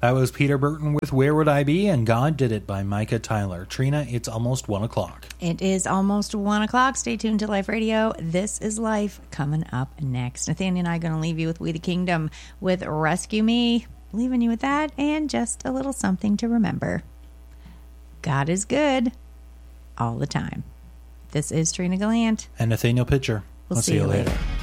That was Peter Burton with Where Would I Be? And God Did It by Micah Tyler. Trina, it's almost 1 o'clock. It is almost 1 o'clock. Stay tuned to Life Radio. This is Life coming up next. Nathaniel and I are going to leave you with We the Kingdom with Rescue Me. Leaving you with that and just a little something to remember. God is good all the time. This is Trina Gallant. And Nathaniel Pitcher. We'll see you later.